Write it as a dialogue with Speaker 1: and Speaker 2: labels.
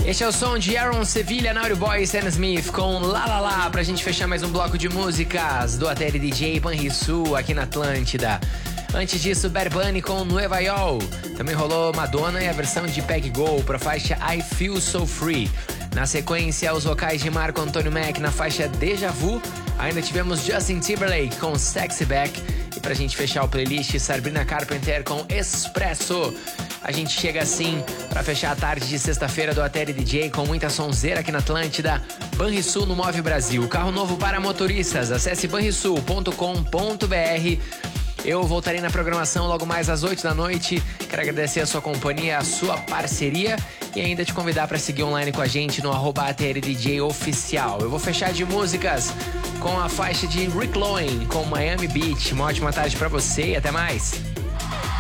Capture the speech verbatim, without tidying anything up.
Speaker 1: Este é o som de Aaron Sevilla, Naughty Boy e Sam Smith com La La La, pra gente fechar mais um bloco de músicas do A T L D J Banrisul aqui na Atlântida. Antes disso, Bad Bunny com Nueva York. Também rolou Madonna e a versão de Peg Go pra faixa I Feel So Free. Na sequência, os vocais de Marco Antônio Mac na faixa Deja Vu. Ainda tivemos Justin Timberlake com Sexy Back. E pra gente fechar o playlist, Sabrina Carpenter com Espresso. A gente chega assim pra fechar a tarde de sexta-feira do A T L D J com muita sonzeira aqui na Atlântida. Banrisul no Move Brasil, carro novo para motoristas. Acesse banrisul ponto com ponto b r. Eu voltarei na programação logo mais às oito da noite. Quero agradecer a sua companhia, a sua parceria e ainda te convidar para seguir online com a gente no arroba A T L D J Oficial. Eu vou fechar de músicas com a faixa de Rick Lowen com Miami Beach. Uma ótima tarde para você e até mais.